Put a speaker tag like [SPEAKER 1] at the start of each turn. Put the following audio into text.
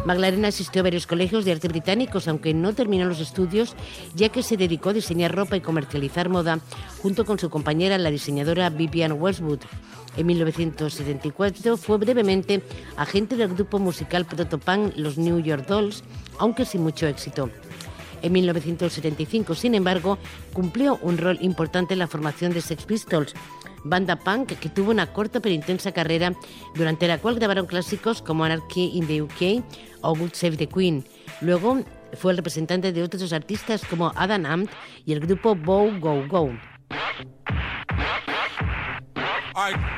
[SPEAKER 1] Magdalena asistió a varios colegios de arte británicos, aunque no terminó los estudios, ya que se dedicó a diseñar ropa y comercializar moda junto con su compañera, la diseñadora Vivienne Westwood. En 1974 fue brevemente agente del grupo musical protopunk Los New York Dolls, aunque sin mucho éxito. En 1975, sin embargo, cumplió un rol importante en la formación de Sex Pistols, banda punk que tuvo una corta pero intensa carrera, durante la cual grabaron clásicos como Anarchy in the UK o God Save the Queen. Luego fue el representante de otros artistas como Adam Ant y el grupo Bow Wow Wow.